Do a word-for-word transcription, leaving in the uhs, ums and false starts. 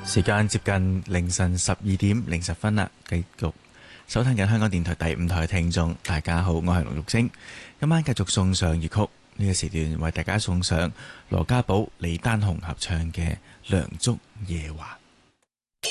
時間接近凌晨十二點零十分啦，繼續收聽緊香港電台第五台嘅聽眾，大家好，我係陸玉晶。今晚繼續送上粵曲，呢個時段為大家送上羅家寶、李丹紅合唱嘅《梁祝夜話》。